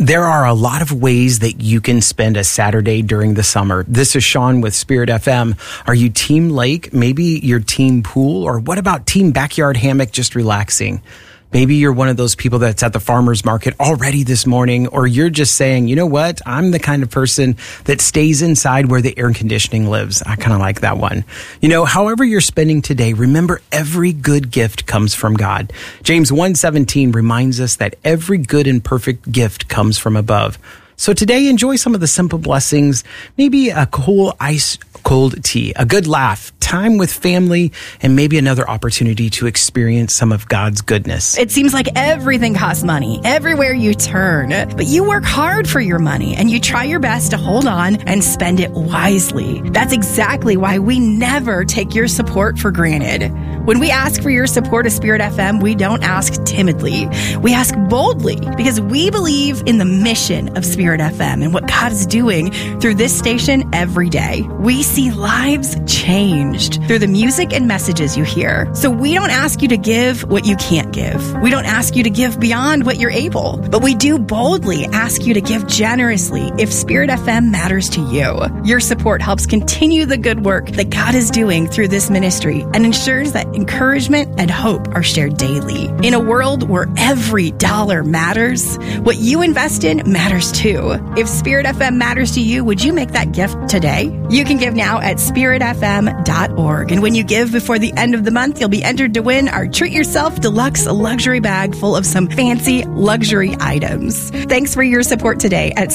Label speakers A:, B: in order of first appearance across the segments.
A: There are a lot of ways that you can spend a Saturday during the summer. This is Sean with Spirit FM. Are you team lake? Maybe you're team pool? Or what about team backyard hammock, just relaxing? Maybe you're one of those people that's at the farmer's market already this morning, or you're just saying, you know what? I'm the kind of person that stays inside where the air conditioning lives. I kind of like that one. You know, however you're spending today, remember every good gift comes from God. James 1:17 reminds us that every good and perfect gift comes from above. So today, enjoy some of the simple blessings, maybe a cool ice cold tea, a good laugh, time with family, and maybe another opportunity to experience some of God's goodness.
B: It seems like everything costs money everywhere you turn, but you work hard for your money and you try your best to hold on and spend it wisely. That's exactly why we never take your support for granted. When we ask for your support of Spirit FM, we don't ask timidly. We ask boldly because we believe in the mission of Spirit FM and what God is doing through this station every day. We see lives changed through the music and messages you hear. So we don't ask you to give what you can't give. We don't ask you to give beyond what you're able, but we do boldly ask you to give generously if Spirit FM matters to you. Your support helps continue the good work that God is doing through this ministry and ensures that encouragement and hope are shared daily. In a world where every dollar matters, what you invest in matters too. If Spirit FM matters to you, would you make that gift today? You can give now at spiritfm.org. And when you give before the end of the month, you'll be entered to win our Treat Yourself Deluxe luxury bag full of some fancy luxury items. Thanks for your support today at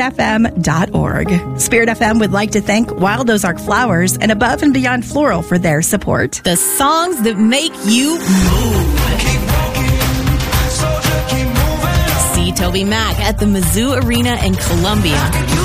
B: spiritfm.org. Spirit FM would like to thank Wild Ozark Flowers and Above and Beyond Floral for their support.
C: The songs that make you move. See Toby Mac at the Mizzou Arena in Columbia.